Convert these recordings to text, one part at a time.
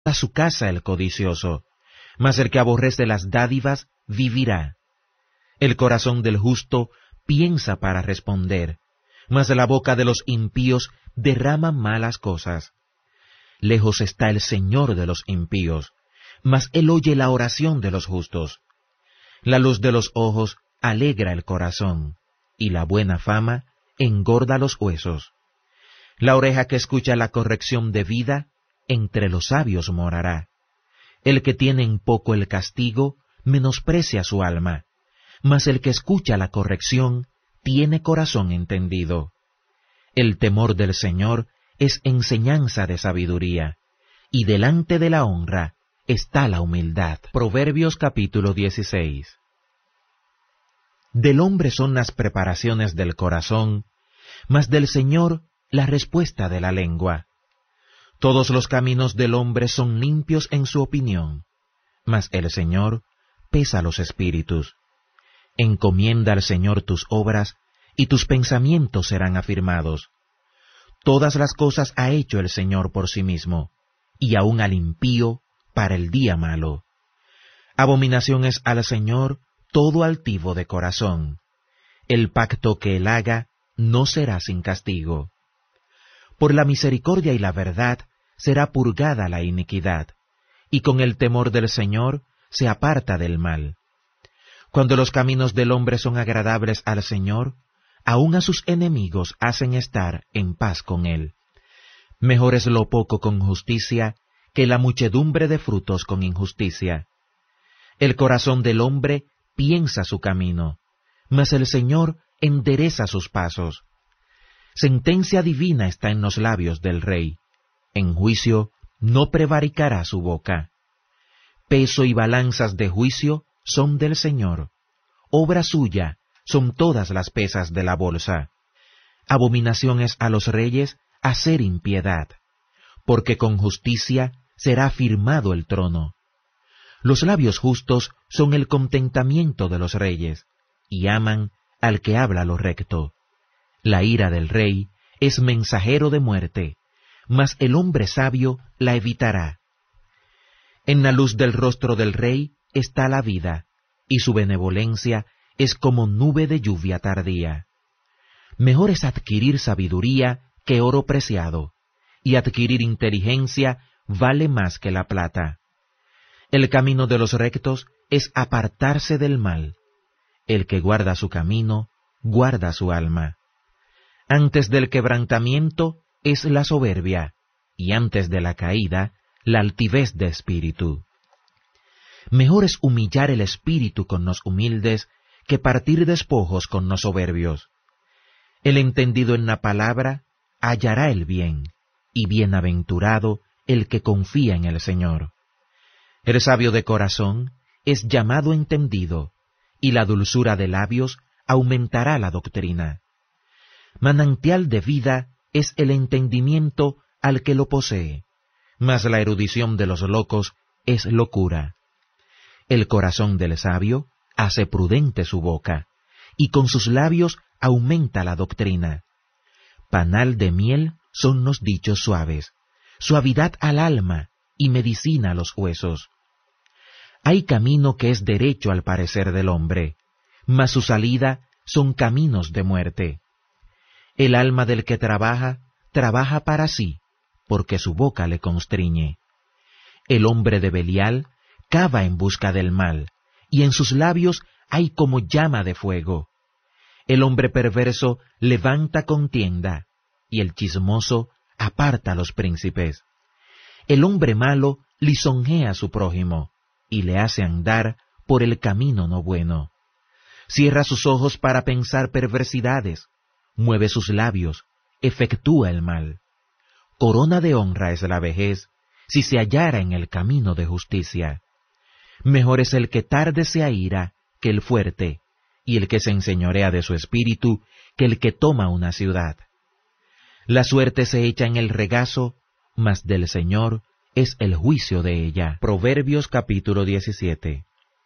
a su casa el codicioso, mas el que aborrece las dádivas vivirá. El corazón del justo piensa para responder, mas la boca de los impíos derrama malas cosas. Lejos está el Señor de los impíos, mas Él oye la oración de los justos. La luz de los ojos alegra el corazón, y la buena fama engorda los huesos. La oreja que escucha la corrección de vida, entre los sabios morará. El que tiene en poco el castigo, menosprecia su alma, mas el que escucha la corrección, tiene corazón entendido. El temor del Señor es enseñanza de sabiduría, y delante de la honra está la humildad. Proverbios capítulo 16. Del hombre son las preparaciones del corazón, mas del Señor la respuesta de la lengua. Todos los caminos del hombre son limpios en su opinión, mas el Señor pesa los espíritus. Encomienda al Señor tus obras, y tus pensamientos serán afirmados. Todas las cosas ha hecho el Señor por sí mismo, y aun al impío para el día malo. Abominación es al Señor todo altivo de corazón. El pacto que él haga no será sin castigo. Por la misericordia y la verdad será purgada la iniquidad, y con el temor del Señor se aparta del mal. Cuando los caminos del hombre son agradables al Señor, aun a sus enemigos hacen estar en paz con él. Mejor es lo poco con justicia que la muchedumbre de frutos con injusticia. El corazón del hombre piensa su camino, mas el Señor endereza sus pasos. Sentencia divina está en los labios del rey. En juicio no prevaricará su boca. Peso y balanzas de juicio son del Señor. Obra suya son todas las pesas de la bolsa. Abominación es a los reyes hacer impiedad, porque con justicia será firmado el trono. Los labios justos son el contentamiento de los reyes, y aman al que habla lo recto. La ira del rey es mensajero de muerte, mas el hombre sabio la evitará. En la luz del rostro del rey está la vida, y su benevolencia es como nube de lluvia tardía. Mejor es adquirir sabiduría que oro preciado, y adquirir inteligencia vale más que la plata. El camino de los rectos es apartarse del mal. El que guarda su camino, guarda su alma. Antes del quebrantamiento es la soberbia, y antes de la caída, la altivez de espíritu. Mejor es humillar el espíritu con los humildes que partir despojos con los soberbios. El entendido en la palabra hallará el bien, y bienaventurado el que confía en el Señor. El sabio de corazón es llamado entendido, y la dulzura de labios aumentará la doctrina. Manantial de vida es el entendimiento al que lo posee, mas la erudición de los locos es locura. El corazón del sabio hace prudente su boca, y con sus labios aumenta la doctrina. Panal de miel son los dichos suaves, suavidad al alma y medicina a los huesos. Hay camino que es derecho al parecer del hombre, mas su salida son caminos de muerte. El alma del que trabaja, trabaja para sí, porque su boca le constriñe. El hombre de Belial cava en busca del mal, y en sus labios hay como llama de fuego. El hombre perverso levanta contienda, y el chismoso aparta a los príncipes. El hombre malo lisonjea a su prójimo, y le hace andar por el camino no bueno. Cierra sus ojos para pensar perversidades, mueve sus labios, efectúa el mal. Corona de honra es la vejez, si se hallara en el camino de justicia. Mejor es el que tarde se aira que el fuerte, y el que se enseñorea de su espíritu que el que toma una ciudad. La suerte se echa en el regazo, mas del Señor es el juicio de ella. Proverbios capítulo 17.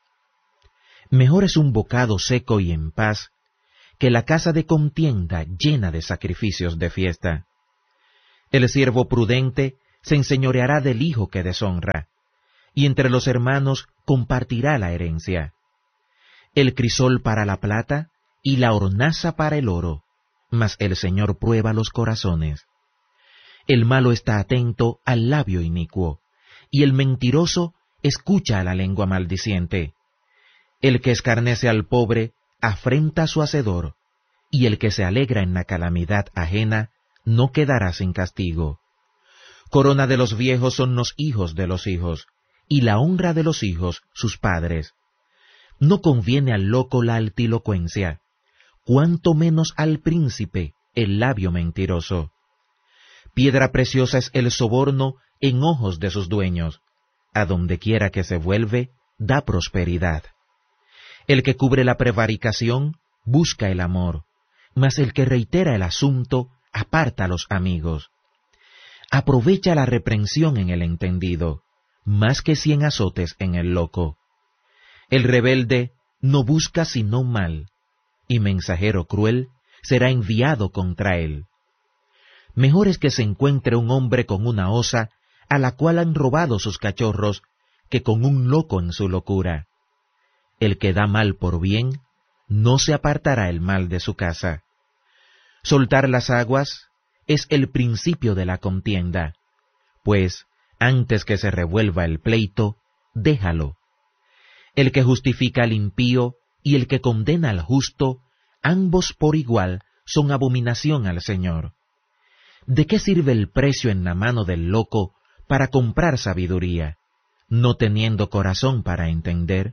Mejor es un bocado seco y en paz, que la casa de contienda llena de sacrificios de fiesta. El siervo prudente se enseñoreará del hijo que deshonra, y entre los hermanos compartirá la herencia. El crisol para la plata y la hornaza para el oro, mas el Señor prueba los corazones. El malo está atento al labio inicuo, y el mentiroso escucha a la lengua maldiciente. El que escarnece al pobre afrenta a su hacedor, y el que se alegra en la calamidad ajena no quedará sin castigo. Corona de los viejos son los hijos de los hijos, y la honra de los hijos sus padres. No conviene al loco la altilocuencia, cuanto menos al príncipe el labio mentiroso. Piedra preciosa es el soborno en ojos de sus dueños, a donde quiera que se vuelve, da prosperidad. El que cubre la prevaricación busca el amor, mas el que reitera el asunto aparta a los amigos. Aprovecha la reprensión en el entendido, más que 100 azotes en el loco. El rebelde no busca sino mal, y mensajero cruel será enviado contra él. Mejor es que se encuentre un hombre con una osa, a la cual han robado sus cachorros, que con un loco en su locura. El que da mal por bien, no se apartará el mal de su casa. Soltar las aguas es el principio de la contienda, pues antes que se revuelva el pleito, déjalo. El que justifica al impío y el que condena al justo, ambos por igual son abominación al Señor. ¿De qué sirve el precio en la mano del loco para comprar sabiduría, no teniendo corazón para entender?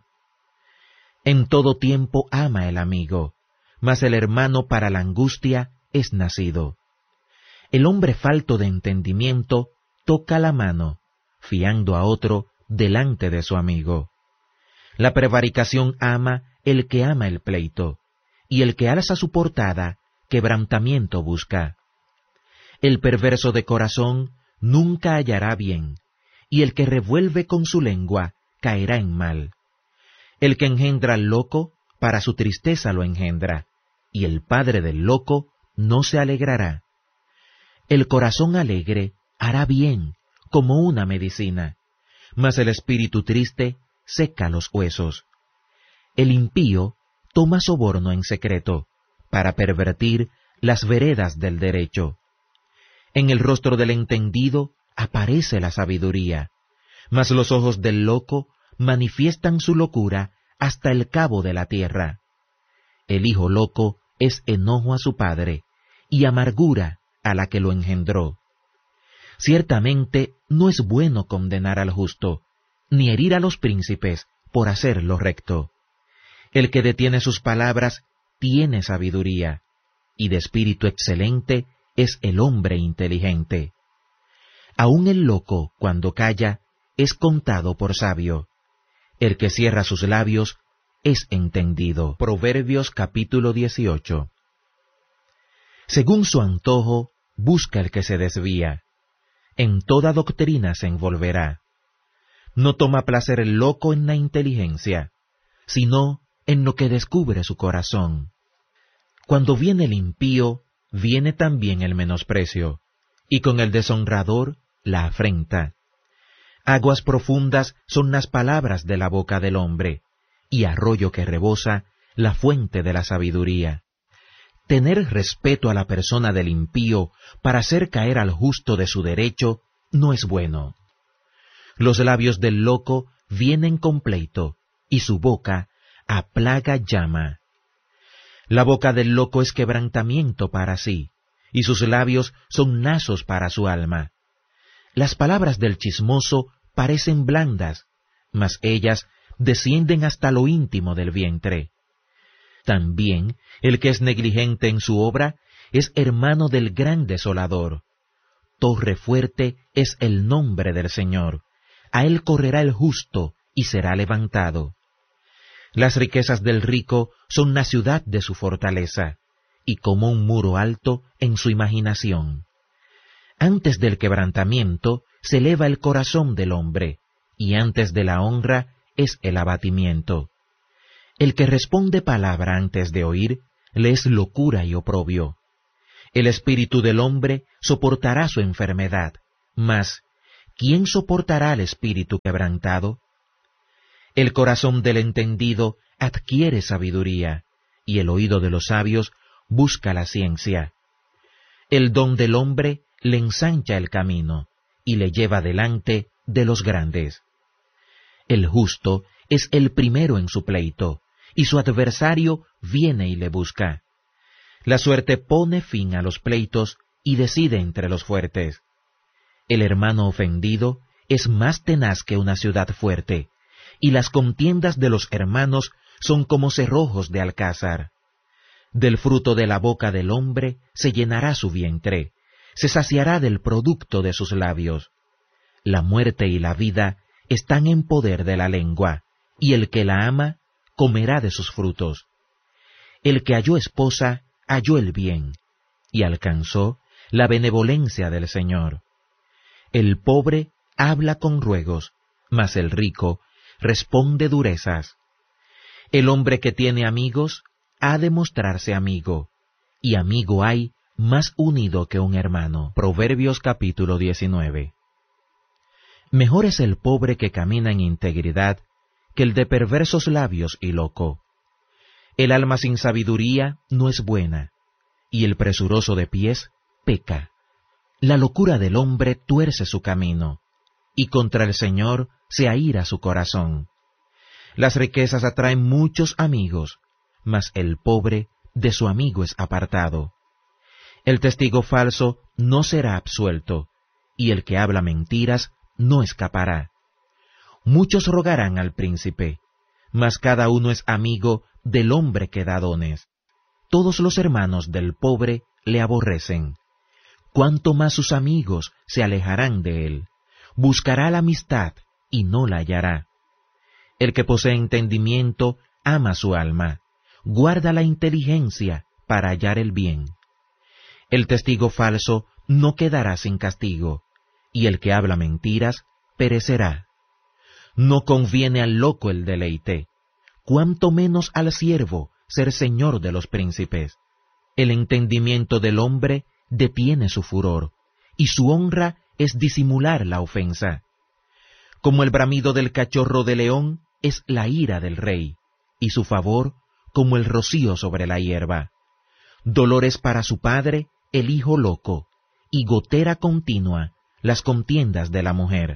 En todo tiempo ama el amigo, mas el hermano para la angustia es nacido. El hombre falto de entendimiento toca la mano, fiando a otro delante de su amigo. La prevaricación ama el que ama el pleito, y el que alza su portada, quebrantamiento busca. El perverso de corazón nunca hallará bien, y el que revuelve con su lengua caerá en mal. El que engendra al loco, para su tristeza lo engendra, y el padre del loco no se alegrará. El corazón alegre hará bien, como una medicina, mas el espíritu triste seca los huesos. El impío toma soborno en secreto, para pervertir las veredas del derecho. En el rostro del entendido aparece la sabiduría, mas los ojos del loco manifiestan su locura hasta el cabo de la tierra. El hijo loco es enojo a su padre, y amargura a la que lo engendró. Ciertamente no es bueno condenar al justo, ni herir a los príncipes por hacer lo recto. El que detiene sus palabras tiene sabiduría, y de espíritu excelente es el hombre inteligente. Aun el loco, cuando calla, es contado por sabio. El que cierra sus labios es entendido. Proverbios capítulo 18. Según su antojo, busca el que se desvía. En toda doctrina se envolverá. No toma placer el loco en la inteligencia, sino en lo que descubre su corazón. Cuando viene el impío, viene también el menosprecio, y con el deshonrador la afrenta. Aguas profundas son las palabras de la boca del hombre, y arroyo que rebosa la fuente de la sabiduría. Tener respeto a la persona del impío para hacer caer al justo de su derecho no es bueno. Los labios del loco vienen con pleito, y su boca a plaga llama. La boca del loco es quebrantamiento para sí, y sus labios son nazos para su alma. Las palabras del chismoso parecen blandas, mas ellas descienden hasta lo íntimo del vientre. También el que es negligente en su obra es hermano del gran desolador. Torre fuerte es el nombre del Señor, a él correrá el justo y será levantado. Las riquezas del rico son la ciudad de su fortaleza, y como un muro alto en su imaginación. Antes del quebrantamiento se eleva el corazón del hombre, y antes de la honra es el abatimiento. El que responde palabra antes de oír, le es locura y oprobio. El espíritu del hombre soportará su enfermedad, mas ¿quién soportará al espíritu quebrantado? El corazón del entendido adquiere sabiduría, y el oído de los sabios busca la ciencia. El don del hombre le ensancha el camino, y le lleva delante de los grandes. El justo es el primero en su pleito, y su adversario viene y le busca. La suerte pone fin a los pleitos y decide entre los fuertes. El hermano ofendido es más tenaz que una ciudad fuerte, y las contiendas de los hermanos son como cerrojos de alcázar. Del fruto de la boca del hombre se llenará su vientre, se saciará del producto de sus labios. La muerte y la vida están en poder de la lengua, y el que la ama comerá de sus frutos. El que halló esposa halló el bien, y alcanzó la benevolencia del Señor. El pobre habla con ruegos, mas el rico responde durezas. El hombre que tiene amigos ha de mostrarse amigo, y amigo hay más unido que un hermano. Proverbios capítulo 19. Mejor es el pobre que camina en integridad que el de perversos labios y loco. El alma sin sabiduría no es buena, y el presuroso de pies peca. La locura del hombre tuerce su camino, y contra el Señor se aira su corazón. Las riquezas atraen muchos amigos, mas el pobre de su amigo es apartado. El testigo falso no será absuelto, y el que habla mentiras no escapará. Muchos rogarán al príncipe, mas cada uno es amigo del hombre que da dones. Todos los hermanos del pobre le aborrecen. Cuanto más sus amigos se alejarán de él. Buscará la amistad y no la hallará. El que posee entendimiento ama su alma, guarda la inteligencia para hallar el bien. El testigo falso no quedará sin castigo, y el que habla mentiras perecerá. No conviene al loco el deleite, cuanto menos al siervo ser señor de los príncipes. El entendimiento del hombre detiene su furor, y su honra es disimular la ofensa. Como el bramido del cachorro de león es la ira del rey, y su favor como el rocío sobre la hierba. Dolores para su padre el hijo loco, y gotera continua las contiendas de la mujer.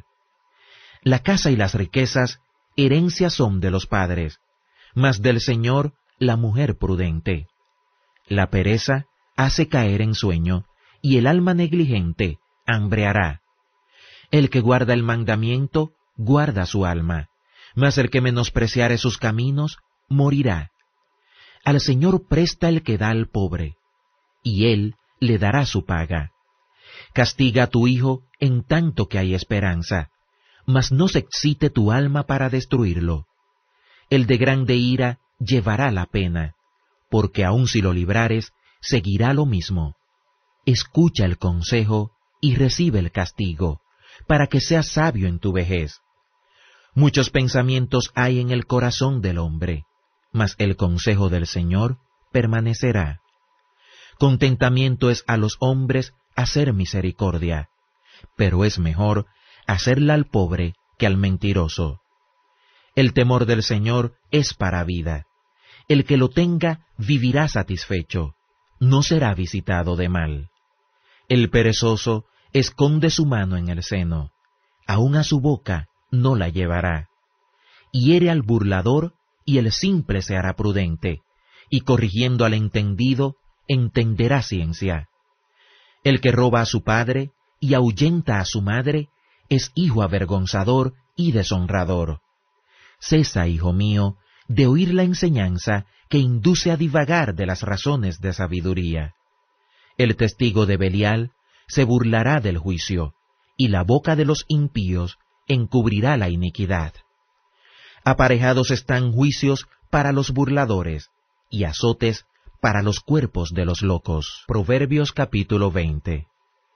La casa y las riquezas herencia son de los padres, mas del Señor la mujer prudente. La pereza hace caer en sueño, y el alma negligente hambreará. El que guarda el mandamiento guarda su alma, mas el que menospreciare sus caminos morirá. Al Señor presta el que da al pobre, y Él le dará su paga. Castiga a tu hijo en tanto que hay esperanza, mas no se excite tu alma para destruirlo. El de grande ira llevará la pena, porque aun si lo librares, seguirá lo mismo. Escucha el consejo y recibe el castigo, para que seas sabio en tu vejez. Muchos pensamientos hay en el corazón del hombre, mas el consejo del Señor permanecerá. Contentamiento es a los hombres hacer misericordia, pero es mejor hacerla al pobre que al mentiroso. El temor del Señor es para vida. El que lo tenga vivirá satisfecho, no será visitado de mal. El perezoso esconde su mano en el seno, aun a su boca no la llevará. Hiere al burlador, y el simple se hará prudente, y corrigiendo al entendido, entenderá ciencia. El que roba a su padre y ahuyenta a su madre, es hijo avergonzador y deshonrador. Cesa, hijo mío, de oír la enseñanza que induce a divagar de las razones de sabiduría. El testigo de Belial se burlará del juicio, y la boca de los impíos encubrirá la iniquidad. Aparejados están juicios para los burladores, y azotes para los cuerpos de los locos. Proverbios capítulo 20.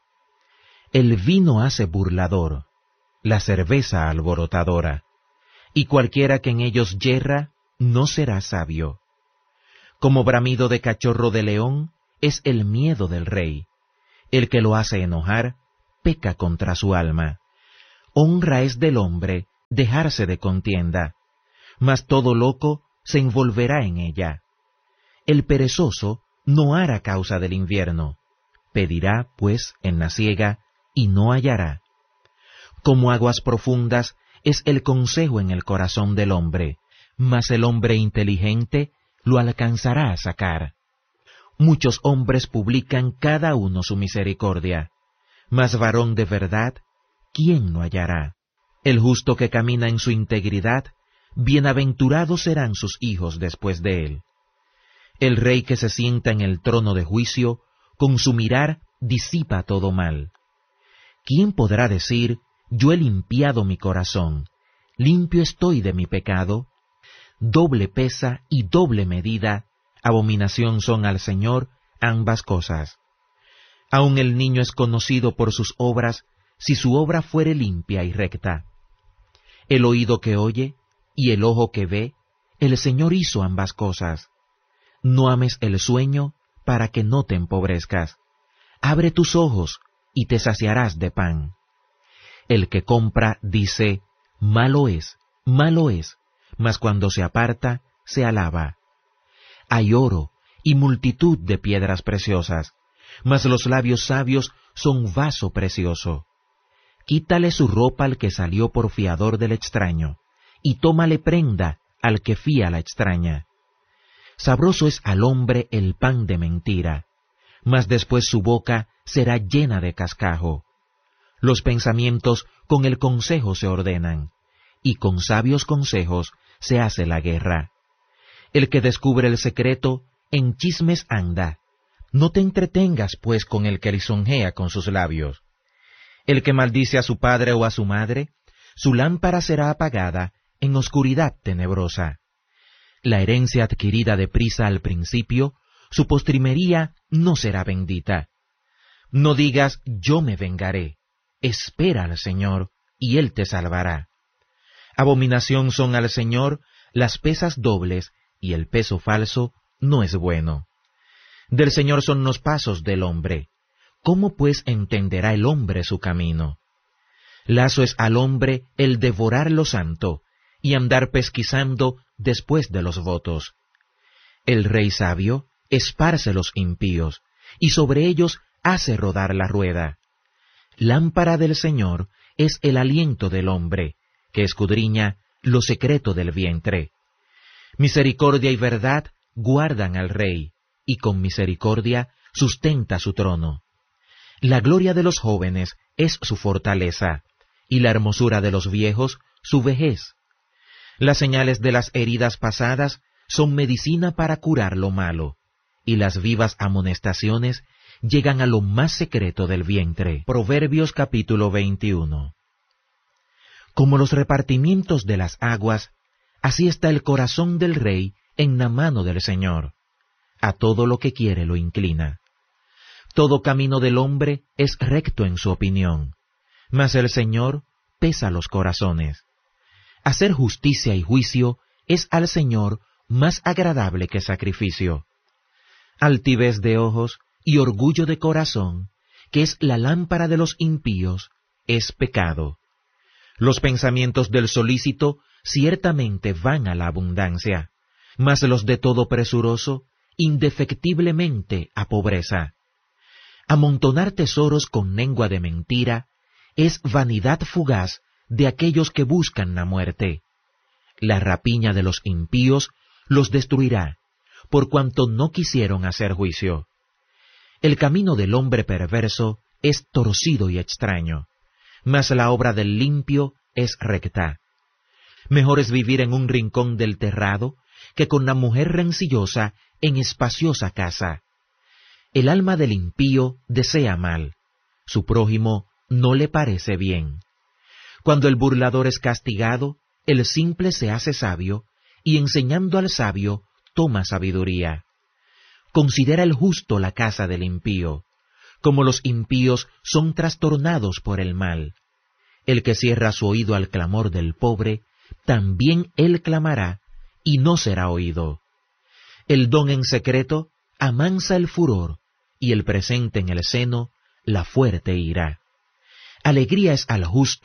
El vino hace burlador, la cerveza alborotadora, y cualquiera que en ellos yerra no será sabio. Como bramido de cachorro de león es el miedo del rey. El que lo hace enojar peca contra su alma. Honra es del hombre dejarse de contienda, mas todo loco se envolverá en ella. El perezoso no hará causa del invierno, pedirá, pues, en la siega, y no hallará. Como aguas profundas es el consejo en el corazón del hombre, mas el hombre inteligente lo alcanzará a sacar. Muchos hombres publican cada uno su misericordia, mas varón de verdad, ¿quién lo hallará? El justo que camina en su integridad, bienaventurados serán sus hijos después de él. El rey que se sienta en el trono de juicio, con su mirar disipa todo mal. ¿Quién podrá decir, yo he limpiado mi corazón, limpio estoy de mi pecado? Doble pesa y doble medida, abominación son al Señor ambas cosas. Aun el niño es conocido por sus obras, si su obra fuere limpia y recta. El oído que oye y el ojo que ve, el Señor hizo ambas cosas. No ames el sueño para que no te empobrezcas. Abre tus ojos y te saciarás de pan. El que compra dice, malo es, mas cuando se aparta, se alaba. Hay oro y multitud de piedras preciosas, mas los labios sabios son vaso precioso. Quítale su ropa al que salió por fiador del extraño, y tómale prenda al que fía a la extraña. Sabroso es al hombre el pan de mentira, mas después su boca será llena de cascajo. Los pensamientos con el consejo se ordenan, y con sabios consejos se hace la guerra. El que descubre el secreto, en chismes anda. No te entretengas, pues, con el que lisonjea con sus labios. El que maldice a su padre o a su madre, su lámpara será apagada en oscuridad tenebrosa. La herencia adquirida deprisa al principio, su postrimería no será bendita. No digas, yo me vengaré. Espera al Señor, y Él te salvará. Abominación son al Señor las pesas dobles, y el peso falso no es bueno. Del Señor son los pasos del hombre. ¿Cómo pues entenderá el hombre su camino? Lazo es al hombre el devorar lo santo, y andar pesquisando después de los votos. El rey sabio esparce los impíos, y sobre ellos hace rodar la rueda. Lámpara del Señor es el aliento del hombre, que escudriña lo secreto del vientre. Misericordia y verdad guardan al rey, y con misericordia sustenta su trono. La gloria de los jóvenes es su fortaleza, y la hermosura de los viejos su vejez. Las señales de las heridas pasadas son medicina para curar lo malo, y las vivas amonestaciones llegan a lo más secreto del vientre. Proverbios capítulo 21. Como los repartimientos de las aguas, así está el corazón del rey en la mano del Señor. A todo lo que quiere lo inclina. Todo camino del hombre es recto en su opinión, mas el Señor pesa los corazones. Hacer justicia y juicio es al Señor más agradable que sacrificio. Altivez de ojos y orgullo de corazón, que es la lámpara de los impíos, es pecado. Los pensamientos del solícito ciertamente van a la abundancia, mas los de todo presuroso indefectiblemente a pobreza. Amontonar tesoros con lengua de mentira es vanidad fugaz de aquellos que buscan la muerte. La rapiña de los impíos los destruirá, por cuanto no quisieron hacer juicio. El camino del hombre perverso es torcido y extraño, mas la obra del limpio es recta. Mejor es vivir en un rincón del terrado que con la mujer rencillosa en espaciosa casa. El alma del impío desea mal, su prójimo no le parece bien. Cuando el burlador es castigado, el simple se hace sabio, y enseñando al sabio toma sabiduría. Considera el justo la casa del impío, como los impíos son trastornados por el mal. El que cierra su oído al clamor del pobre, también él clamará, y no será oído. El don en secreto amansa el furor, y el presente en el seno la fuerte ira. Alegría es al justo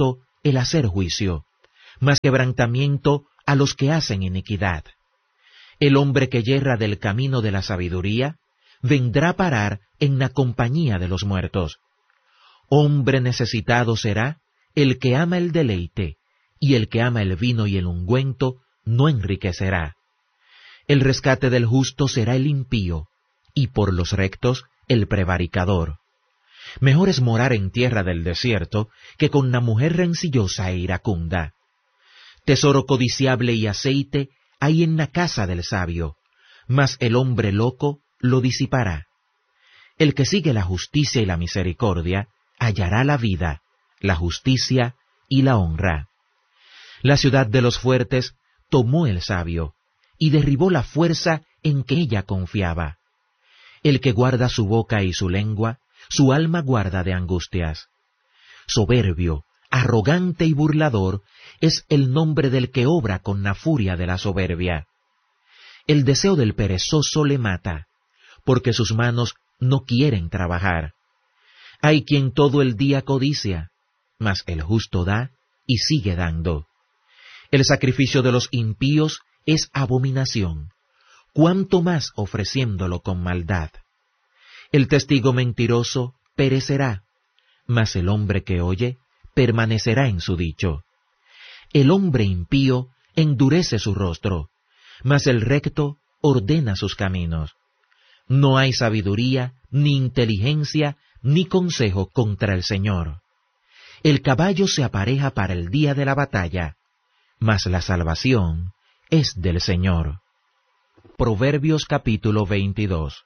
el hacer juicio, mas quebrantamiento a los que hacen iniquidad. El hombre que yerra del camino de la sabiduría, vendrá a parar en la compañía de los muertos. Hombre necesitado será el que ama el deleite, y el que ama el vino y el ungüento no enriquecerá. El rescate del justo será el impío, y por los rectos el prevaricador. Mejor es morar en tierra del desierto que con la mujer rencillosa e iracunda. Tesoro codiciable y aceite hay en la casa del sabio, mas el hombre loco lo disipará. El que sigue la justicia y la misericordia hallará la vida, la justicia y la honra. La ciudad de los fuertes tomó el sabio, y derribó la fuerza en que ella confiaba. El que guarda su boca y su lengua, su alma guarda de angustias. Soberbio, arrogante y burlador es el nombre del que obra con la furia de la soberbia. El deseo del perezoso le mata, porque sus manos no quieren trabajar. Hay quien todo el día codicia, mas el justo da y sigue dando. El sacrificio de los impíos es abominación, cuanto más ofreciéndolo con maldad. El testigo mentiroso perecerá, mas el hombre que oye permanecerá en su dicho. El hombre impío endurece su rostro, mas el recto ordena sus caminos. No hay sabiduría, ni inteligencia, ni consejo contra el Señor. El caballo se apareja para el día de la batalla, mas la salvación es del Señor. Proverbios capítulo 22.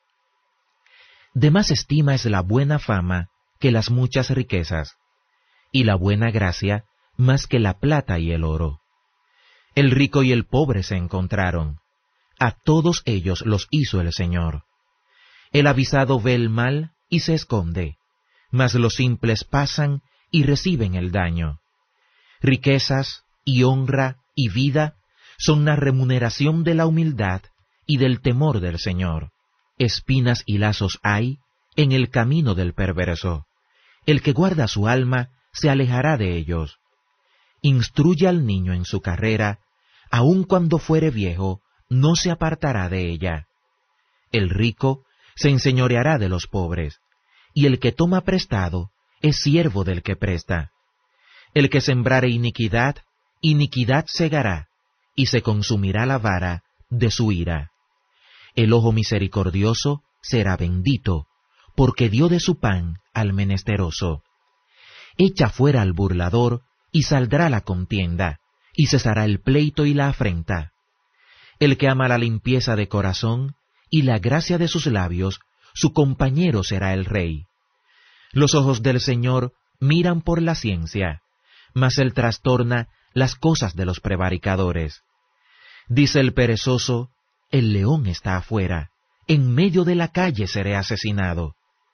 De más estima es la buena fama que las muchas riquezas, y la buena gracia más que la plata y el oro. El rico y el pobre se encontraron, a todos ellos los hizo el Señor. El avisado ve el mal y se esconde, mas los simples pasan y reciben el daño. Riquezas y honra y vida son la remuneración de la humildad y del temor del Señor. Espinas y lazos hay en el camino del perverso. El que guarda su alma se alejará de ellos. Instruye al niño en su carrera, aun cuando fuere viejo, no se apartará de ella. El rico se enseñoreará de los pobres, y el que toma prestado es siervo del que presta. El que sembrare iniquidad, iniquidad segará, y se consumirá la vara de su ira. El ojo misericordioso será bendito, porque dio de su pan al menesteroso. Echa fuera al burlador, y saldrá la contienda, y cesará el pleito y la afrenta. El que ama la limpieza de corazón y la gracia de sus labios, su compañero será el rey. Los ojos del Señor miran por la ciencia, mas él trastorna las cosas de los prevaricadores. Dice el perezoso, el león está afuera, en medio de la calle seré asesinado.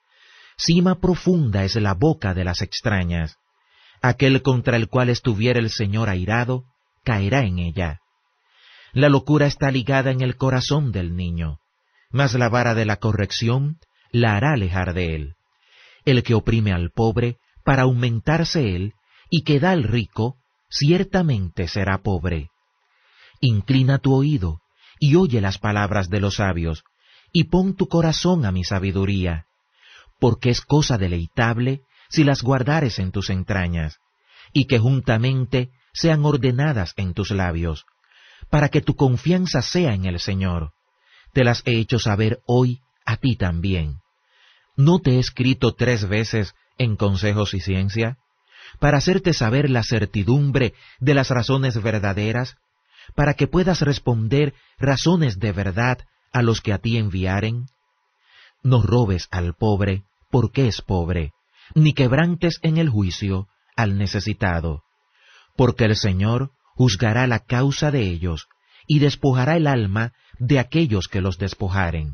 Sima profunda es la boca de las extrañas. Aquel contra el cual estuviera el Señor airado, caerá en ella. La locura está ligada en el corazón del niño, mas la vara de la corrección la hará alejar de él. El que oprime al pobre para aumentarse él, y que da al rico, ciertamente será pobre. Inclina tu oído, y oye las palabras de los sabios, y pon tu corazón a mi sabiduría, porque es cosa deleitable si las guardares en tus entrañas, y que juntamente sean ordenadas en tus labios, para que tu confianza sea en el Señor. Te las he hecho saber hoy a ti también. ¿No te he escrito 3 veces en consejos y ciencia, para hacerte saber la certidumbre de las razones verdaderas, para que puedas responder razones de verdad a los que a ti enviaren? No robes al pobre porque es pobre, ni quebrantes en el juicio al necesitado, porque el Señor juzgará la causa de ellos y despojará el alma de aquellos que los despojaren.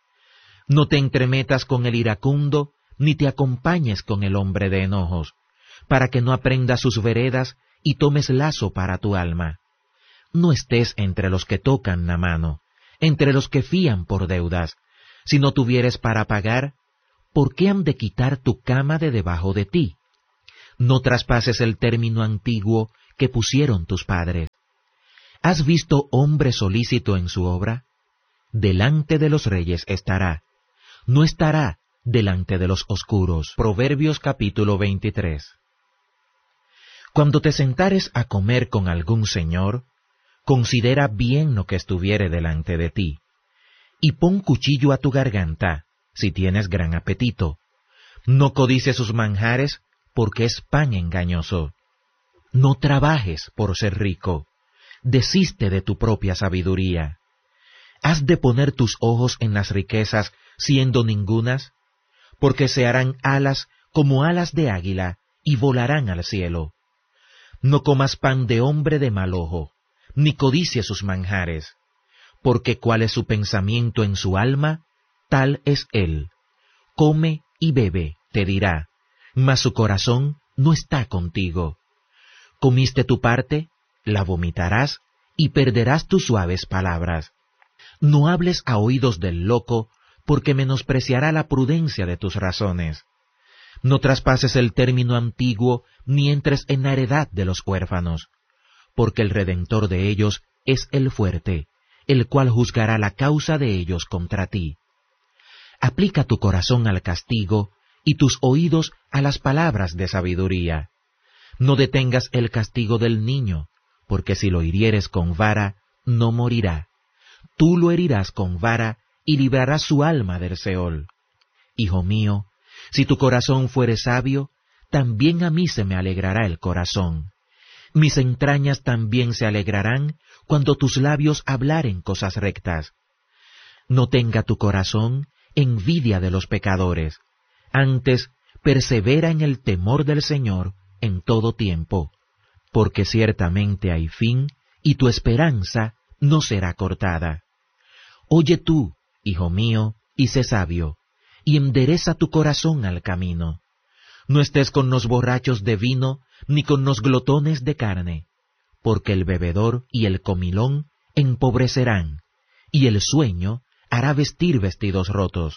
No te entremetas con el iracundo, ni te acompañes con el hombre de enojos, para que no aprendas sus veredas y tomes lazo para tu alma. No estés entre los que tocan la mano, entre los que fían por deudas. Si no tuvieres para pagar, ¿por qué han de quitar tu cama de debajo de ti? No traspases el término antiguo que pusieron tus padres. ¿Has visto hombre solícito en su obra? Delante de los reyes estará, no estará delante de los oscuros. Proverbios capítulo 23. Cuando te sentares a comer con algún señor, considera bien lo que estuviere delante de ti, y pon cuchillo a tu garganta, si tienes gran apetito. No codicies sus manjares, porque es pan engañoso. No trabajes por ser rico, desiste de tu propia sabiduría. ¿Has de poner tus ojos en las riquezas, siendo ningunas? Porque se harán alas como alas de águila, y volarán al cielo. No comas pan de hombre de mal ojo, ni codicies sus manjares, porque cuál es su pensamiento en su alma, tal es él. Come y bebe, te dirá, mas su corazón no está contigo. Comiste tu parte, la vomitarás, y perderás tus suaves palabras. No hables a oídos del loco, porque menospreciará la prudencia de tus razones. No traspases el término antiguo, ni entres en la heredad de los huérfanos, porque el Redentor de ellos es el fuerte, el cual juzgará la causa de ellos contra ti. Aplica tu corazón al castigo, y tus oídos a las palabras de sabiduría. No detengas el castigo del niño, porque si lo hirieres con vara, no morirá. Tú lo herirás con vara, y librarás su alma del Seol. Hijo mío, si tu corazón fuere sabio, también a mí se me alegrará el corazón. Mis entrañas también se alegrarán cuando tus labios hablaren cosas rectas. No tenga tu corazón envidia de los pecadores, antes persevera en el temor del Señor en todo tiempo, porque ciertamente hay fin, y tu esperanza no será cortada. Oye tú, hijo mío, y sé sabio, y endereza tu corazón al camino. No estés con los borrachos de vino, ni con los glotones de carne, porque el bebedor y el comilón empobrecerán, y el sueño hará vestir vestidos rotos.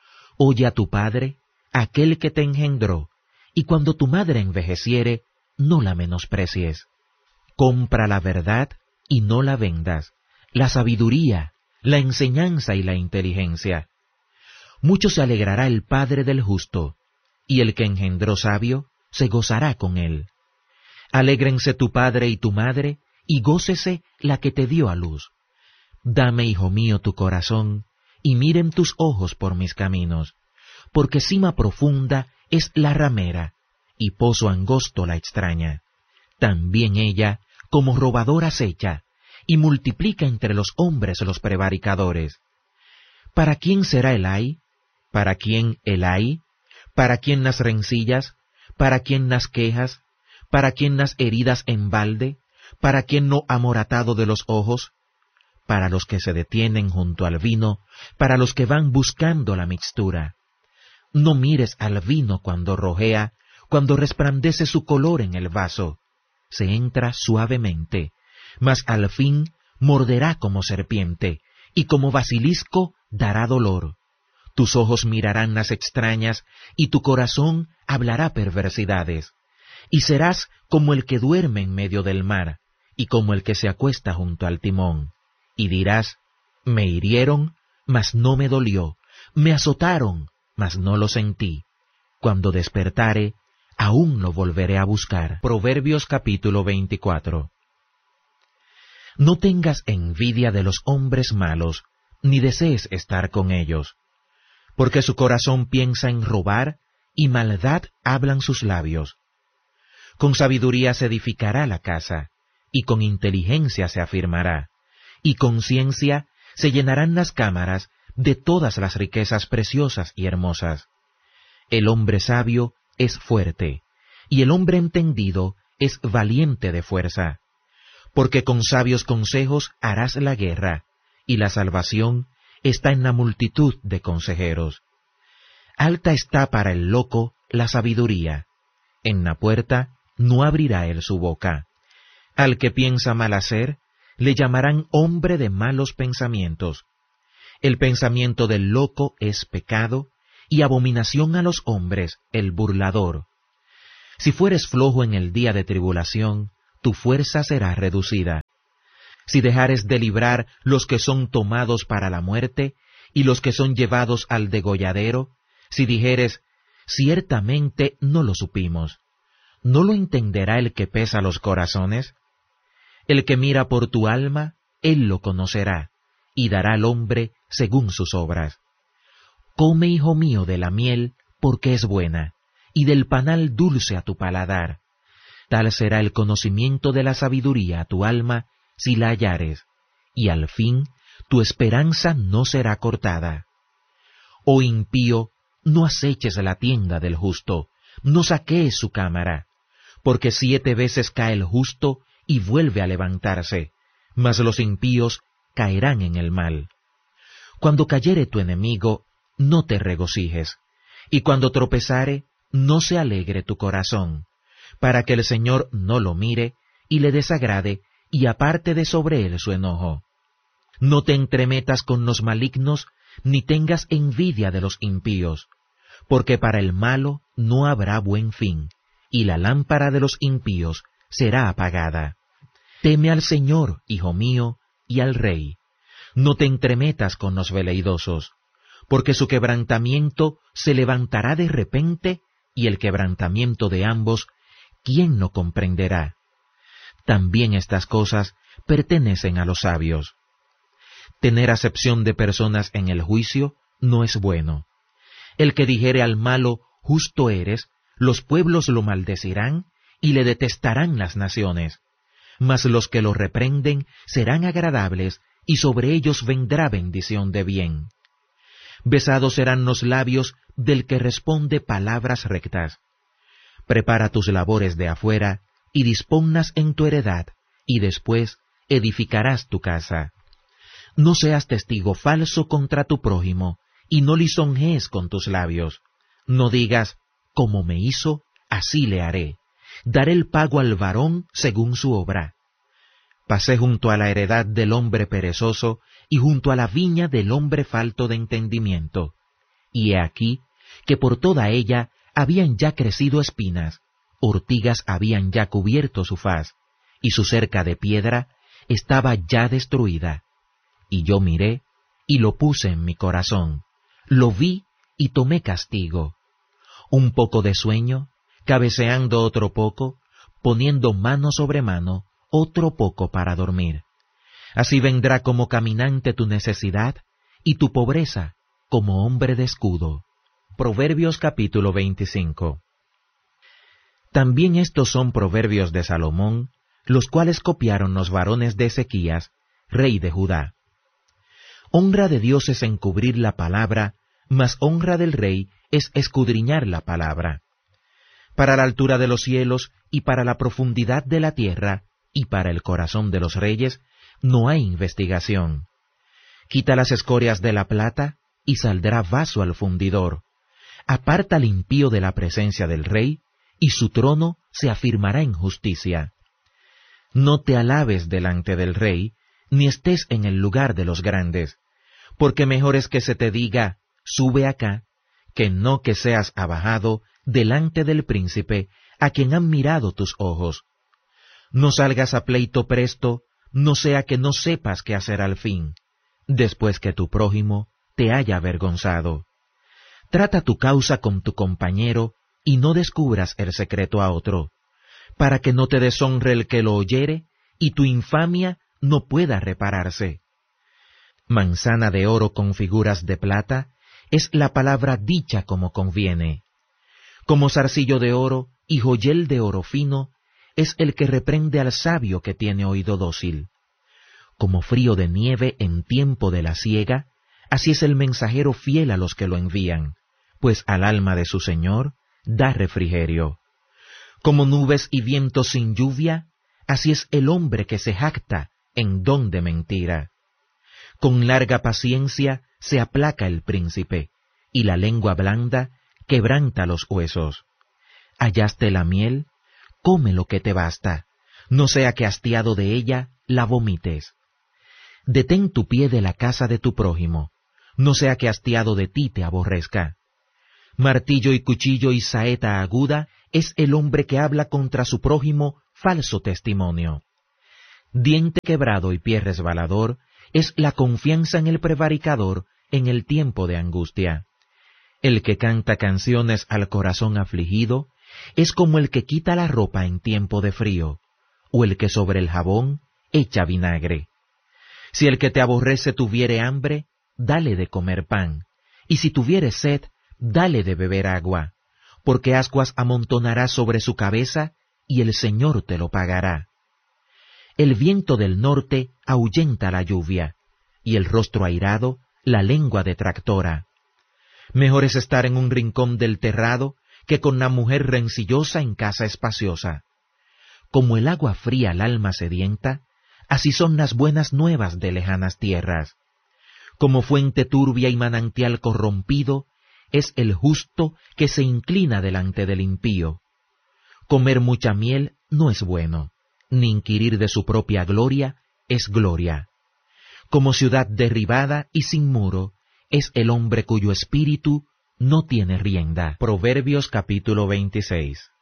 Oye a tu padre, aquel que te engendró, y cuando tu madre envejeciere, no la menosprecies. Compra la verdad y no la vendas, la sabiduría, la enseñanza y la inteligencia. Mucho se alegrará el padre del justo, y el que engendró sabio se gozará con él. Alégrense tu padre y tu madre, y gócese la que te dio a luz. Dame, hijo mío, tu corazón, y miren tus ojos por mis caminos, porque cima profunda es la ramera, y pozo angosto la extraña. También ella, como robadora acecha, y multiplica entre los hombres los prevaricadores. ¿Para quién será el ay? ¿Para quién el ay? ¿Para quién las rencillas? ¿Para quién las quejas? ¿Para quién las heridas en balde? ¿Para quién lo amoratado de los ojos? Para los que se detienen junto al vino, para los que van buscando la mixtura. No mires al vino cuando rojea, cuando resplandece su color en el vaso. Se entra suavemente, mas al fin morderá como serpiente, y como basilisco dará dolor. Tus ojos mirarán las extrañas, y tu corazón hablará perversidades. Y serás como el que duerme en medio del mar, y como el que se acuesta junto al timón. Y dirás, me hirieron, mas no me dolió, me azotaron, mas no lo sentí. Cuando despertare, aún lo volveré a buscar. Proverbios capítulo 24. No tengas envidia de los hombres malos, ni desees estar con ellos, porque su corazón piensa en robar, y maldad hablan sus labios. Con sabiduría se edificará la casa, y con inteligencia se afirmará, y con ciencia se llenarán las cámaras de todas las riquezas preciosas y hermosas. El hombre sabio es fuerte, y el hombre entendido es valiente de fuerza, porque con sabios consejos harás la guerra, y la salvación está en la multitud de consejeros. Alta está para el loco la sabiduría, en la puerta no abrirá él su boca. Al que piensa mal hacer, le llamarán hombre de malos pensamientos. El pensamiento del loco es pecado, y abominación a los hombres el burlador. Si fueres flojo en el día de tribulación, tu fuerza será reducida. Si dejares de librar los que son tomados para la muerte, y los que son llevados al degolladero, si dijeres, ciertamente no lo supimos, ¿no lo entenderá el que pesa los corazones? El que mira por tu alma, él lo conocerá, y dará al hombre según sus obras. Come, hijo mío, de la miel, porque es buena, y del panal dulce a tu paladar. Tal será el conocimiento de la sabiduría a tu alma, si la hallares, y al fin tu esperanza no será cortada. Oh impío, no aceches la tienda del justo, no saquees su cámara, porque 7 veces cae el justo y vuelve a levantarse, mas los impíos caerán en el mal. Cuando cayere tu enemigo, no te regocijes, y cuando tropezare, no se alegre tu corazón, para que el Señor no lo mire y le desagrade y aparte de sobre él su enojo. No te entremetas con los malignos, ni tengas envidia de los impíos, porque para el malo no habrá buen fin, y la lámpara de los impíos será apagada. Teme al Señor, hijo mío, y al Rey. No te entremetas con los veleidosos, porque su quebrantamiento se levantará de repente, y el quebrantamiento de ambos, ¿quién no comprenderá? También estas cosas pertenecen a los sabios. Tener acepción de personas en el juicio no es bueno. El que dijere al malo, justo eres, los pueblos lo maldecirán y le detestarán las naciones. Mas los que lo reprenden serán agradables y sobre ellos vendrá bendición de bien. Besados serán los labios del que responde palabras rectas. Prepara tus labores de afuera y disponlas en tu heredad, y después edificarás tu casa. No seas testigo falso contra tu prójimo, y no lisonjees con tus labios. No digas, como me hizo, así le haré. Daré el pago al varón según su obra. Pasé junto a la heredad del hombre perezoso, y junto a la viña del hombre falto de entendimiento. Y he aquí, que por toda ella habían ya crecido espinas, ortigas habían ya cubierto su faz, y su cerca de piedra estaba ya destruida. Y yo miré, y lo puse en mi corazón, lo vi y tomé castigo. Un poco de sueño, cabeceando otro poco, poniendo mano sobre mano, otro poco para dormir. Así vendrá como caminante tu necesidad, y tu pobreza como hombre de escudo. Proverbios capítulo 25. También estos son proverbios de Salomón, los cuales copiaron los varones de Ezequías, rey de Judá. Honra de Dios es encubrir la palabra, mas honra del rey es escudriñar la palabra. Para la altura de los cielos y para la profundidad de la tierra y para el corazón de los reyes no hay investigación. Quita las escorias de la plata y saldrá vaso al fundidor. Aparta al impío de la presencia del rey y su trono se afirmará en justicia. No te alabes delante del rey, ni estés en el lugar de los grandes, porque mejor es que se te diga, sube acá, que no que seas abajado delante del príncipe, a quien han mirado tus ojos. No salgas a pleito presto, no sea que no sepas qué hacer al fin, después que tu prójimo te haya avergonzado. Trata tu causa con tu compañero, y no descubras el secreto a otro, para que no te deshonre el que lo oyere, y tu infamia no pueda repararse. Manzana de oro con figuras de plata es la palabra dicha como conviene. Como zarcillo de oro y joyel de oro fino es el que reprende al sabio que tiene oído dócil. Como frío de nieve en tiempo de la siega, así es el mensajero fiel a los que lo envían, pues al alma de su Señor da refrigerio. Como nubes y vientos sin lluvia, así es el hombre que se jacta en don de mentira. Con larga paciencia se aplaca el príncipe, y la lengua blanda quebranta los huesos. Hallaste la miel, come lo que te basta, no sea que hastiado de ella la vomites. Detén tu pie de la casa de tu prójimo, no sea que hastiado de ti te aborrezca. Martillo y cuchillo y saeta aguda es el hombre que habla contra su prójimo falso testimonio. Diente quebrado y pie resbalador es la confianza en el prevaricador en el tiempo de angustia. El que canta canciones al corazón afligido es como el que quita la ropa en tiempo de frío, o el que sobre el jabón echa vinagre. Si el que te aborrece tuviere hambre, dale de comer pan, y si tuviere sed, dale de beber agua, porque ascuas amontonarás sobre su cabeza, y el Señor te lo pagará. El viento del norte ahuyenta la lluvia, y el rostro airado la lengua detractora. Mejor es estar en un rincón del terrado que con la mujer rencillosa en casa espaciosa. Como el agua fría al alma sedienta, así son las buenas nuevas de lejanas tierras. Como fuente turbia y manantial corrompido, es el justo que se inclina delante del impío. Comer mucha miel no es bueno, ni inquirir de su propia gloria es gloria. Como ciudad derribada y sin muro, es el hombre cuyo espíritu no tiene rienda. Proverbios capítulo 26.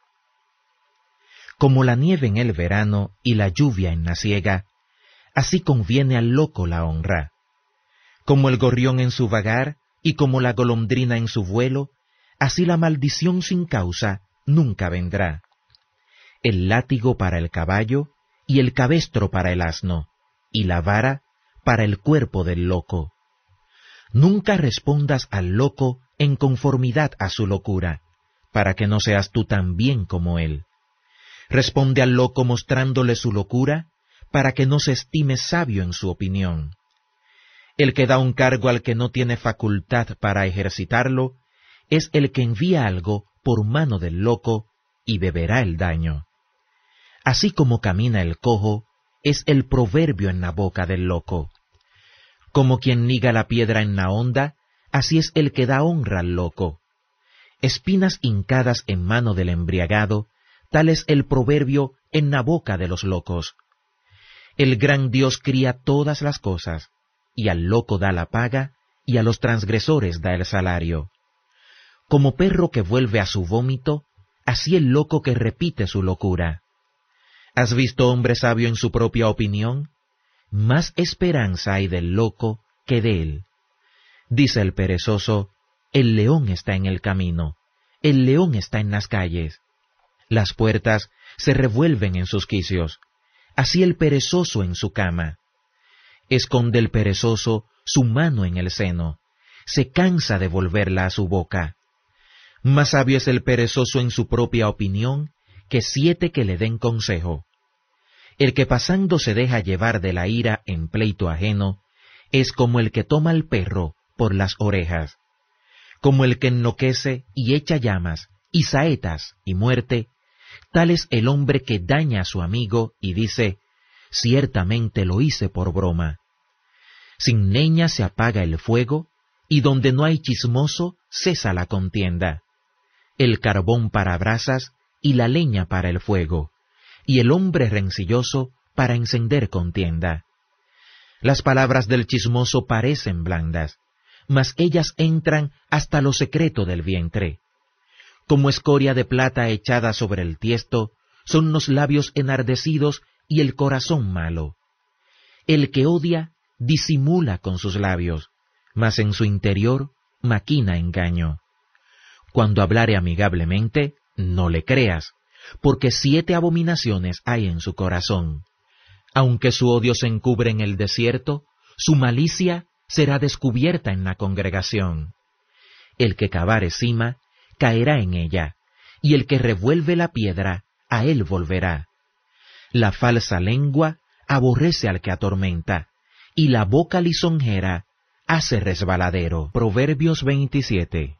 Como la nieve en el verano y la lluvia en la siega, así conviene al loco la honra. Como el gorrión en su vagar y como la golondrina en su vuelo, así la maldición sin causa nunca vendrá. El látigo para el caballo y el cabestro para el asno, y la vara para el cuerpo del loco. Nunca respondas al loco en conformidad a su locura, para que no seas tú tan bien como él. Responde al loco mostrándole su locura, para que no se estime sabio en su opinión. El que da un cargo al que no tiene facultad para ejercitarlo, es el que envía algo por mano del loco, y beberá el daño. Así como camina el cojo, es el proverbio en la boca del loco. Como quien liga la piedra en la honda, así es el que da honra al loco. Espinas hincadas en mano del embriagado, tal es el proverbio en la boca de los locos. El gran Dios cría todas las cosas, y al loco da la paga, y a los transgresores da el salario. Como perro que vuelve a su vómito, así el loco que repite su locura. ¿Has visto hombre sabio en su propia opinión? Más esperanza hay del loco que de él. Dice el perezoso, el león está en el camino, el león está en las calles. Las puertas se revuelven en sus quicios, así el perezoso en su cama. Esconde el perezoso su mano en el seno, se cansa de volverla a su boca. Más sabio es el perezoso en su propia opinión que 7 que le den consejo. El que pasando se deja llevar de la ira en pleito ajeno, es como el que toma al perro por las orejas. Como el que enloquece y echa llamas, y saetas y muerte, tal es el hombre que daña a su amigo y dice, ciertamente lo hice por broma. Sin leña se apaga el fuego, y donde no hay chismoso cesa la contienda. El carbón para brasas y la leña para el fuego, y el hombre rencilloso para encender contienda. Las palabras del chismoso parecen blandas, mas ellas entran hasta lo secreto del vientre. Como escoria de plata echada sobre el tiesto, son los labios enardecidos y el corazón malo. El que odia disimula con sus labios, mas en su interior maquina engaño. Cuando hablare amigablemente, no le creas, porque 7 abominaciones hay en su corazón. Aunque su odio se encubre en el desierto, su malicia será descubierta en la congregación. El que cavare cima, caerá en ella, y el que revuelve la piedra, a él volverá. La falsa lengua aborrece al que atormenta, y la boca lisonjera hace resbaladero. Proverbios 27.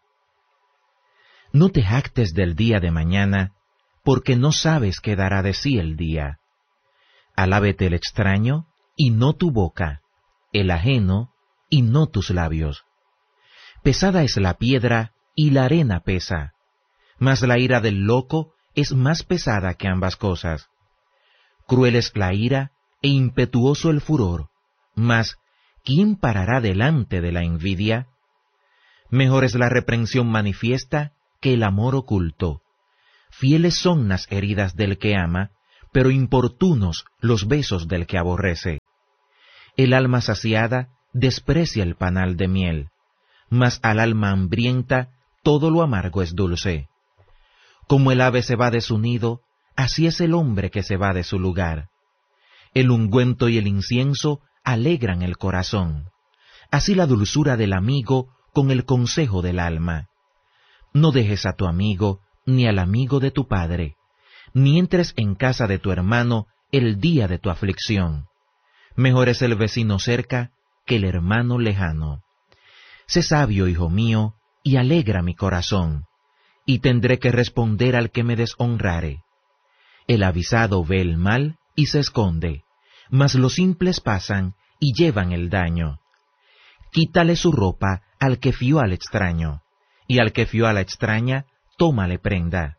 No te jactes del día de mañana, porque no sabes qué dará de sí el día. Alábete el extraño, y no tu boca, el ajeno, y no tus labios. Pesada es la piedra, y la arena pesa, mas la ira del loco es más pesada que ambas cosas. Cruel es la ira, e impetuoso el furor, mas ¿quién parará delante de la envidia? Mejor es la reprensión manifiesta que el amor oculto, fieles son las heridas del que ama, pero importunos los besos del que aborrece. El alma saciada desprecia el panal de miel, mas al alma hambrienta todo lo amargo es dulce. Como el ave se va de su nido, así es el hombre que se va de su lugar. El ungüento y el incienso alegran el corazón, así la dulzura del amigo con el consejo del alma. No dejes a tu amigo ni al amigo de tu padre, ni entres en casa de tu hermano el día de tu aflicción. Mejor es el vecino cerca que el hermano lejano. Sé sabio, hijo mío, y alegra mi corazón, y tendré que responder al que me deshonrare. El avisado ve el mal y se esconde, mas los simples pasan y llevan el daño. Quítale su ropa al que fió al extraño, y al que fió a la extraña, tómale prenda.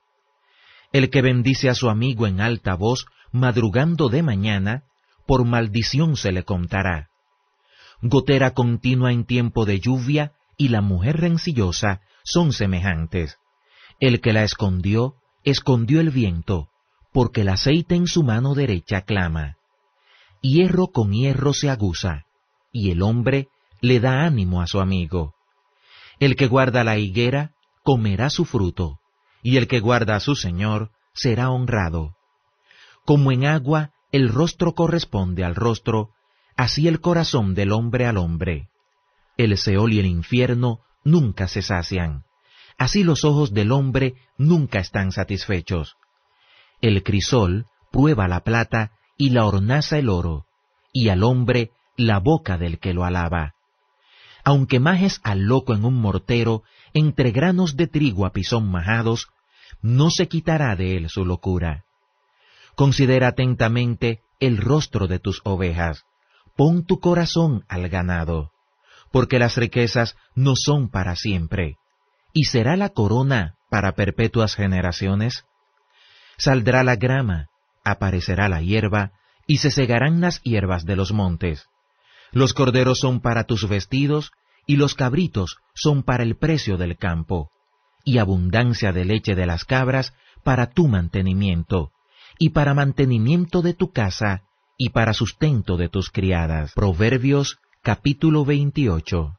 El que bendice a su amigo en alta voz, madrugando de mañana, por maldición se le contará. Gotera continua en tiempo de lluvia y la mujer rencillosa son semejantes. El que la escondió, escondió el viento, porque el aceite en su mano derecha clama. Hierro con hierro se aguza, y el hombre le da ánimo a su amigo. El que guarda la higuera comerá su fruto, y el que guarda a su señor será honrado. Como en agua el rostro corresponde al rostro, así el corazón del hombre al hombre. El Seol y el infierno nunca se sacian, así los ojos del hombre nunca están satisfechos. El crisol prueba la plata y la hornaza el oro, y al hombre la boca del que lo alaba. Aunque majes al loco en un mortero, entre granos de trigo a pisón majados, no se quitará de él su locura. Considera atentamente el rostro de tus ovejas, pon tu corazón al ganado, porque las riquezas no son para siempre, y será la corona para perpetuas generaciones. Saldrá la grama, aparecerá la hierba, y se segarán las hierbas de los montes. Los corderos son para tus vestidos, y los cabritos son para el precio del campo, y abundancia de leche de las cabras para tu mantenimiento, y para mantenimiento de tu casa, y para sustento de tus criadas. Proverbios capítulo 28.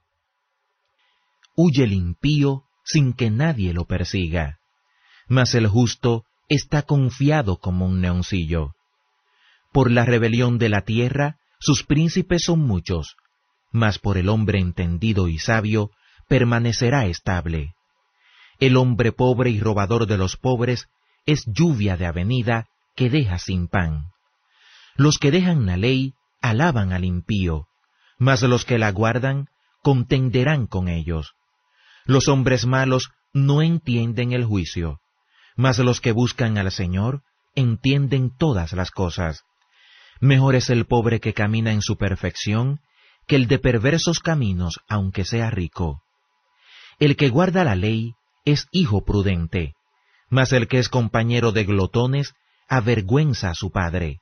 Huye el impío sin que nadie lo persiga, mas el justo está confiado como un leoncillo. Por la rebelión de la tierra, sus príncipes son muchos, mas por el hombre entendido y sabio permanecerá estable. El hombre pobre y robador de los pobres es lluvia de avenida que deja sin pan. Los que dejan la ley alaban al impío, mas los que la guardan contenderán con ellos. Los hombres malos no entienden el juicio, mas los que buscan al Señor entienden todas las cosas. Mejor es el pobre que camina en su perfección que el de perversos caminos, aunque sea rico. El que guarda la ley es hijo prudente, mas el que es compañero de glotones avergüenza a su padre.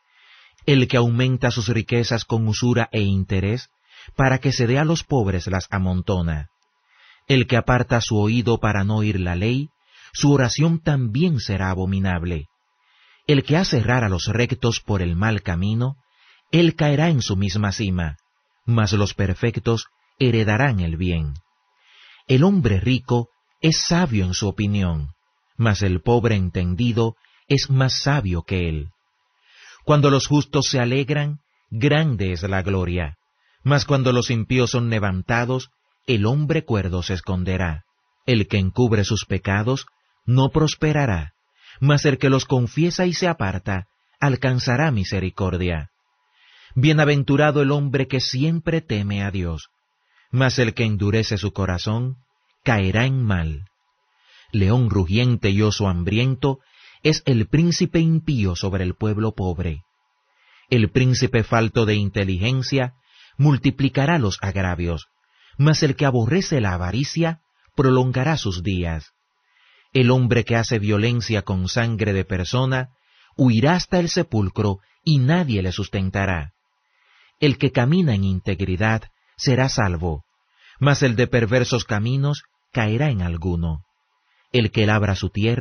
El que aumenta sus riquezas con usura e interés, para que se dé a los pobres las amontona. El que aparta su oído para no oír la ley, su oración también será abominable. El que hace errar a los rectos por el mal camino, él caerá en su misma cima, mas los perfectos heredarán el bien. El hombre rico es sabio en su opinión, mas el pobre entendido es más sabio que él. Cuando los justos se alegran, grande es la gloria, mas cuando los impíos son levantados, el hombre cuerdo se esconderá. El que encubre sus pecados no prosperará, mas el que los confiesa y se aparta alcanzará misericordia. Bienaventurado el hombre que siempre teme a Dios, mas el que endurece su corazón caerá en mal. León rugiente y oso hambriento es el príncipe impío sobre el pueblo pobre. El príncipe falto de inteligencia multiplicará los agravios, mas el que aborrece la avaricia prolongará sus días. El hombre que hace violencia con sangre de persona huirá hasta el sepulcro y nadie le sustentará. El que camina en integridad será salvo, mas el de perversos caminos caerá en alguno. El que labra su tierra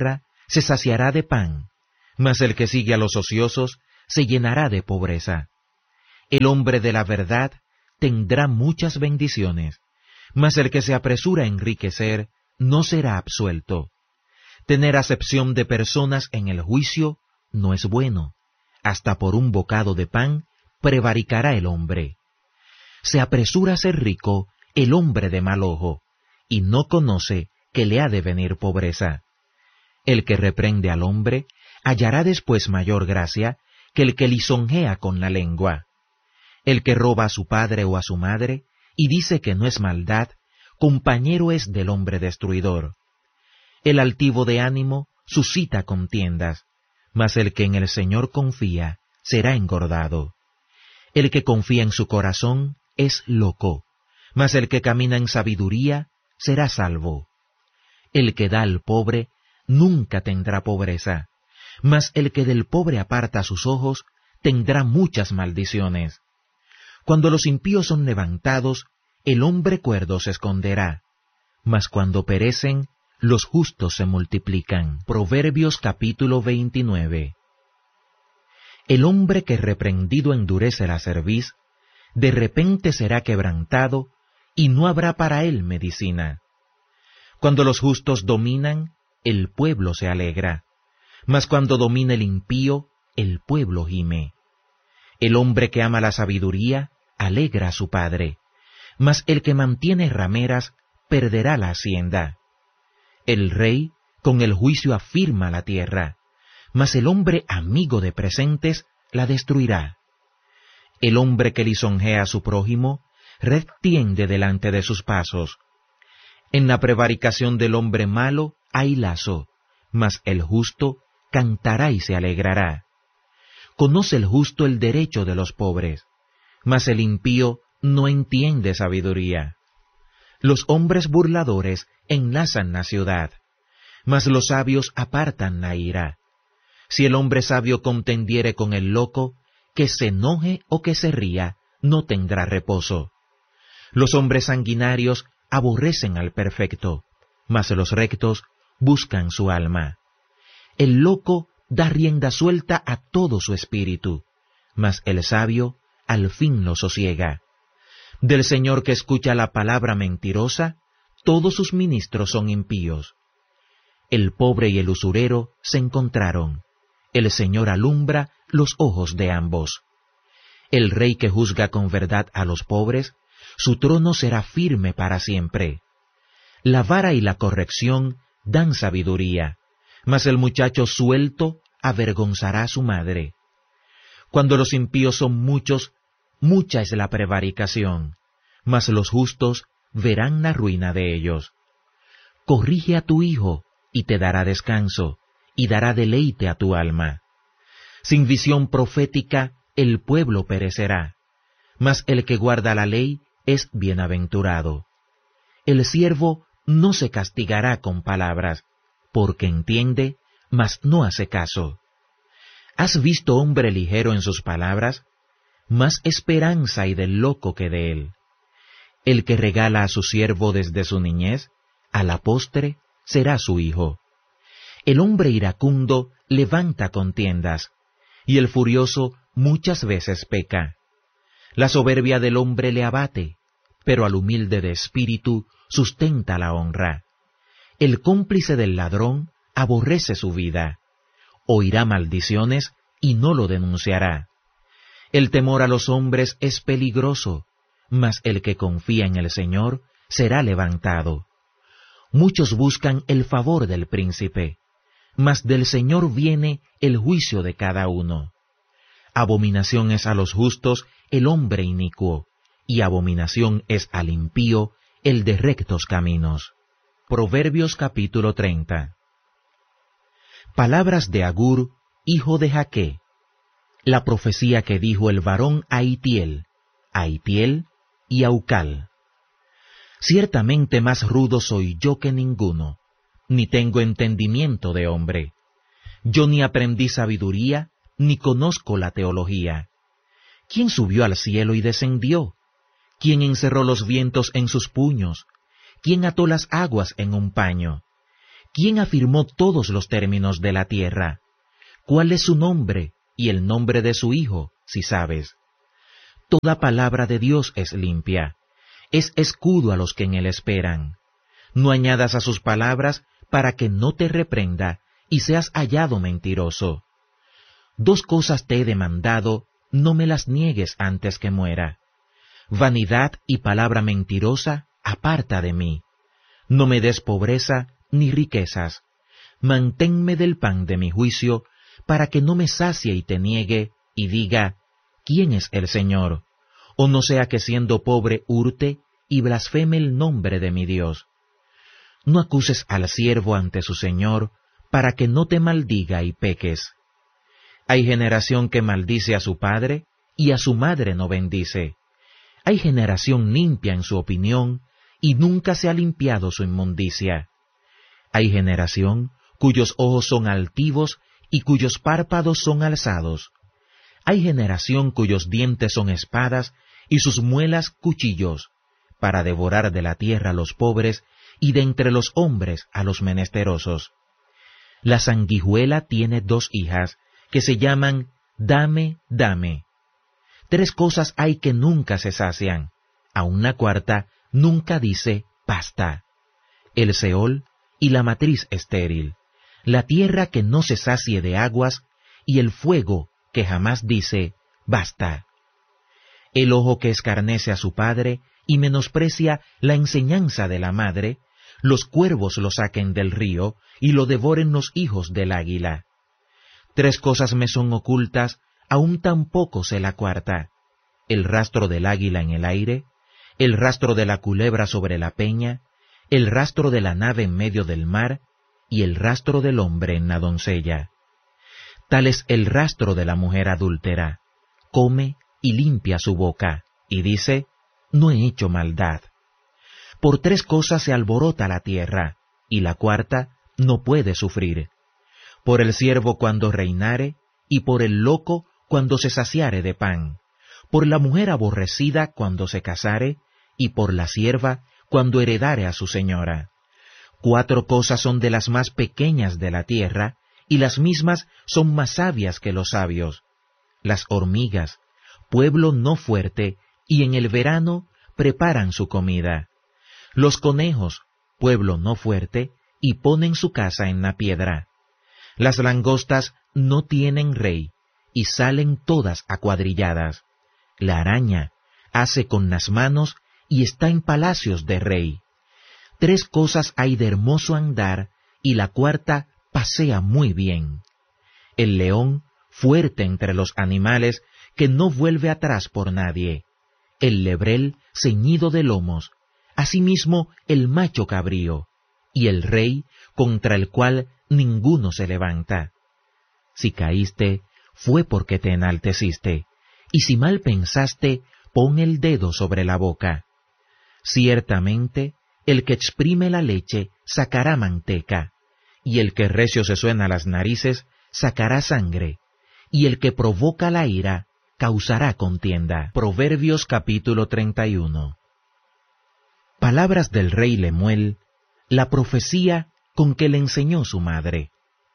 se saciará de pan, mas el que sigue a los ociosos se llenará de pobreza. El hombre de la verdad tendrá muchas bendiciones, mas el que se apresura a enriquecer no será absuelto. Tener acepción de personas en el juicio no es bueno. Hasta por un bocado de pan prevaricará el hombre. Se apresura a ser rico el hombre de mal ojo, y no conoce que le ha de venir pobreza. El que reprende al hombre hallará después mayor gracia que el que lisonjea con la lengua. El que roba a su padre o a su madre y dice que no es maldad, compañero es del hombre destruidor. El altivo de ánimo suscita contiendas, mas el que en el Señor confía será engordado. El que confía en su corazón es loco, mas el que camina en sabiduría será salvo. El que da al pobre nunca tendrá pobreza, mas el que del pobre aparta sus ojos tendrá muchas maldiciones. Cuando los impíos son levantados, el hombre cuerdo se esconderá, mas cuando perecen, los justos se multiplican. Proverbios capítulo 29. El hombre que reprendido endurece la cerviz, de repente será quebrantado, y no habrá para él medicina. Cuando los justos dominan, el pueblo se alegra, mas cuando domina el impío, el pueblo gime. El hombre que ama la sabiduría alegra a su padre, mas el que mantiene rameras perderá la hacienda. El rey con el juicio afirma la tierra, mas el hombre amigo de presentes la destruirá. El hombre que lisonjea a su prójimo red tiende delante de sus pasos. En la prevaricación del hombre malo hay lazo, mas el justo cantará y se alegrará. Conoce el justo el derecho de los pobres, mas el impío no entiende sabiduría. Los hombres burladores enlazan la ciudad, mas los sabios apartan la ira. Si el hombre sabio contendiere con el loco, que se enoje o que se ría, no tendrá reposo. Los hombres sanguinarios aborrecen al perfecto, mas los rectos buscan su alma. El loco da rienda suelta a todo su espíritu, mas el sabio al fin lo sosiega. Del Señor que escucha la palabra mentirosa, todos sus ministros son impíos. El pobre y el usurero se encontraron. El Señor alumbra los ojos de ambos. El rey que juzga con verdad a los pobres, su trono será firme para siempre. La vara y la corrección dan sabiduría, mas el muchacho suelto avergonzará a su madre. Cuando los impíos son muchos, mucha es la prevaricación, mas los justos verán la ruina de ellos. Corrige a tu hijo, y te dará descanso, y dará deleite a tu alma. Sin visión profética el pueblo perecerá, mas el que guarda la ley es bienaventurado. El siervo no se castigará con palabras, porque entiende, mas no hace caso. ¿Has visto hombre ligero en sus palabras? Más esperanza hay del loco que de él. El que regala a su siervo desde su niñez, a la postre será su hijo. El hombre iracundo levanta contiendas, y el furioso muchas veces peca. La soberbia del hombre le abate, pero al humilde de espíritu sustenta la honra. El cómplice del ladrón aborrece su vida, oirá maldiciones y no lo denunciará. El temor a los hombres es peligroso, mas el que confía en el Señor será levantado. Muchos buscan el favor del príncipe, mas del Señor viene el juicio de cada uno. Abominación es a los justos el hombre inicuo, y abominación es al impío el de rectos caminos. Proverbios capítulo 30. Palabras de Agur, hijo de Jaque. La profecía que dijo el varón a Itiel y a Ucal. Ciertamente más rudo soy yo que ninguno, ni tengo entendimiento de hombre. Yo ni aprendí sabiduría, ni conozco la teología. ¿Quién subió al cielo y descendió? ¿Quién encerró los vientos en sus puños? ¿Quién ató las aguas en un paño? ¿Quién afirmó todos los términos de la tierra? ¿Cuál es su nombre y el nombre de su hijo, si sabes? Toda palabra de Dios es limpia, es escudo a los que en él esperan. No añadas a sus palabras para que no te reprenda y seas hallado mentiroso. 2 cosas te he demandado, no me las niegues antes que muera. Vanidad y palabra mentirosa, aparta de mí. No me des pobreza ni riquezas. Manténme del pan de mi juicio, para que no me sacie y te niegue, y diga, ¿quién es el Señor? O no sea que siendo pobre hurte y blasfeme el nombre de mi Dios. No acuses al siervo ante su Señor, para que no te maldiga y peques. Hay generación que maldice a su padre, y a su madre no bendice. Hay generación limpia en su opinión, y nunca se ha limpiado su inmundicia. Hay generación cuyos ojos son altivos, y cuyos párpados son alzados. Hay generación cuyos dientes son espadas, y sus muelas cuchillos, para devorar de la tierra a los pobres, y de entre los hombres a los menesterosos. La sanguijuela tiene 2 hijas, que se llaman Dame, dame. 3 cosas hay que nunca se sacian, a una cuarta nunca dice basta. El Seol y la matriz estéril, la tierra que no se sacie de aguas, y el fuego que jamás dice basta. El ojo que escarnece a su padre y menosprecia la enseñanza de la madre, los cuervos lo saquen del río y lo devoren los hijos del águila. 3 cosas me son ocultas, aún tampoco sé la cuarta: el rastro del águila en el aire, el rastro de la culebra sobre la peña, el rastro de la nave en medio del mar, y el rastro del hombre en la doncella. Tal es el rastro de la mujer adúltera: come y limpia su boca, y dice, no he hecho maldad. Por 3 cosas se alborota la tierra, y la cuarta no puede sufrir: por el siervo cuando reinare, y por el loco cuando se saciare de pan, por la mujer aborrecida cuando se casare, y por la sierva cuando heredare a su señora. 4 cosas son de las más pequeñas de la tierra, y las mismas son más sabias que los sabios: las hormigas, pueblo no fuerte, y en el verano preparan su comida; los conejos, pueblo no fuerte, y ponen su casa en la piedra; las langostas no tienen rey, y salen todas acuadrilladas; la araña hace con las manos, y está en palacios de rey. 3 cosas hay de hermoso andar, y la cuarta pasea muy bien: el león, fuerte entre los animales, que no vuelve atrás por nadie; el lebrel, ceñido de lomos; asimismo el macho cabrío; y el rey, contra el cual ninguno se levanta. Si caíste, fue porque te enalteciste, y si mal pensaste, pon el dedo sobre la boca. Ciertamente, el que exprime la leche sacará manteca, y el que recio se suena las narices sacará sangre, y el que provoca la ira causará contienda. Proverbios capítulo 31. Palabras del rey Lemuel, la profecía con que le enseñó su madre.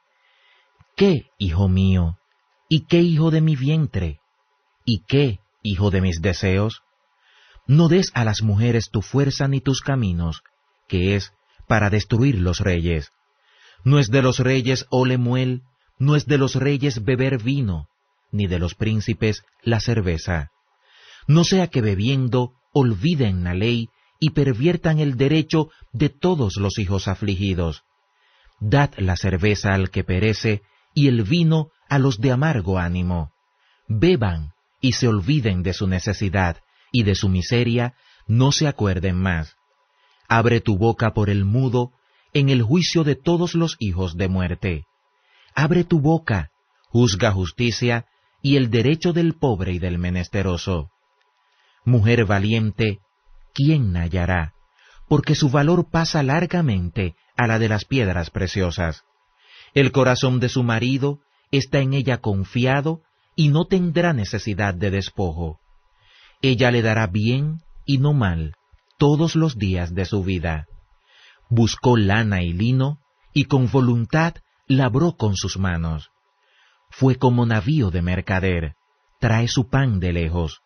¿Qué, hijo mío? ¿Y qué, hijo de mi vientre? ¿Y qué, hijo de mis deseos? No des a las mujeres tu fuerza ni tus caminos, que es para destruir los reyes. No es de los reyes, oh Lemuel, no es de los reyes beber vino, ni de los príncipes la cerveza. No sea que bebiendo olviden la ley y perviertan el derecho de todos los hijos afligidos. Dad la cerveza al que perece y el vino a los de amargo ánimo. Beban y se olviden de su necesidad, y de su miseria no se acuerden más. Abre tu boca por el mudo en el juicio de todos los hijos de muerte. Abre tu boca, juzga justicia y el derecho del pobre y del menesteroso. Mujer valiente, ¿quién hallará? Porque su valor pasa largamente a la de las piedras preciosas. El corazón de su marido está en ella confiado y no tendrá necesidad de despojo. Ella le dará bien y no mal todos los días de su vida. Buscó lana y lino y con voluntad labró con sus manos. Fue como navío de mercader, trae su pan de lejos.